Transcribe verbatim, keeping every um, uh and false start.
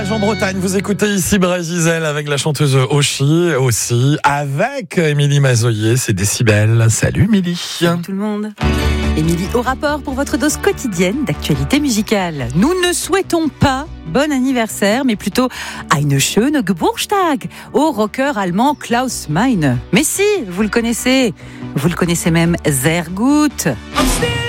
En Bretagne, vous écoutez ici Brésil avec la chanteuse Oshi, aussi avec Émilie Mazoyer, c'est Décibel. Salut Émilie. Salut tout le monde. Émilie au rapport pour votre dose quotidienne d'actualité musicale. Nous ne souhaitons pas bon anniversaire, mais plutôt eine schöne Geburtstag au rocker allemand Klaus Meine. Mais si, vous le connaissez, vous le connaissez même sehr gut.